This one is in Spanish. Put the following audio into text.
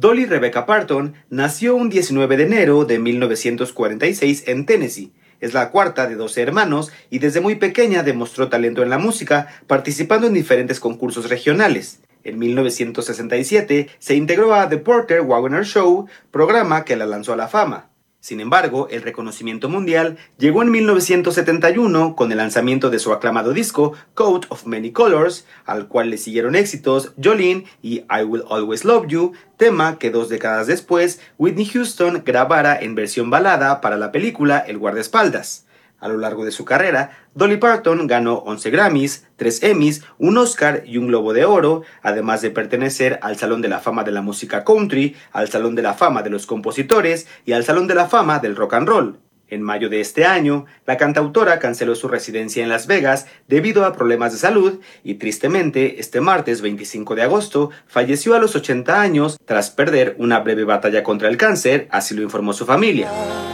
Dolly Rebecca Parton nació un 19 de enero de 1946 en Tennessee. Es la cuarta de 12 hermanos y desde muy pequeña demostró talento en la música, participando en diferentes concursos regionales. En 1967 se integró a The Porter Wagoner Show, programa que la lanzó a la fama. Sin embargo, el reconocimiento mundial llegó en 1971 con el lanzamiento de su aclamado disco Coat of Many Colors, al cual le siguieron éxitos Jolene y I Will Always Love You, tema que 2 décadas después Whitney Houston grabara en versión balada para la película El guardaespaldas. A lo largo de su carrera, Dolly Parton ganó 11 Grammys, 3 Emmys, un Oscar y un Globo de Oro, además de pertenecer al Salón de la Fama de la Música Country, al Salón de la Fama de los Compositores y al Salón de la Fama del Rock and Roll. En mayo de este año, la cantautora canceló su residencia en Las Vegas debido a problemas de salud y tristemente, este martes 25 de agosto, falleció a los 80 años tras perder una breve batalla contra el cáncer, así lo informó su familia.